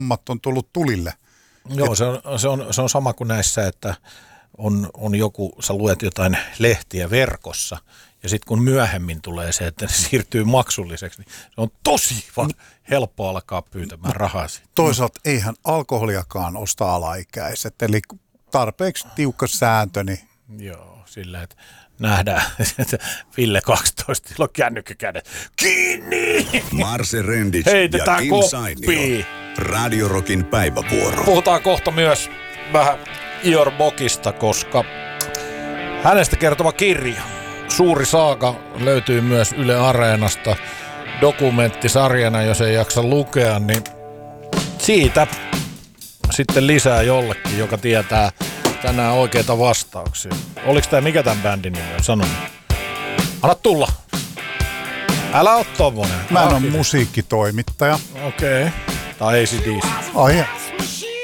hommat on tullut tulille. Joo, se on sama kuin näissä, että on joku, sä luet jotain lehtiä verkossa, ja sitten kun myöhemmin tulee se, että ne siirtyy maksulliseksi, niin se on tosi helppo alkaa pyytämään rahaa siitä. Toisaalta eihän alkoholiakaan osta alaikäiset, eli tarpeeksi tiukka sääntö. Niin... Joo, sillä että nähdään, että Ville 12, sillä on kännykkäkädet. Kiinni! Marse Rendic ja Kim Sainio. Radio Rockin päivävuoro. Puhutaan kohta myös vähän Ior Bokista, koska hänestä kertova kirja, Suuri saaga, löytyy myös Yle Areenasta dokumenttisarjana, jos ei jaksa lukea, niin siitä sitten lisää jollekin, joka tietää tänään oikeita vastauksia. Oliko tämä mikä tämän bändin nimi on? Sano. Anna tulla. Älä oo tommonen. Mä en ole musiikkitoimittaja. Okei. Tai ACDC. Ai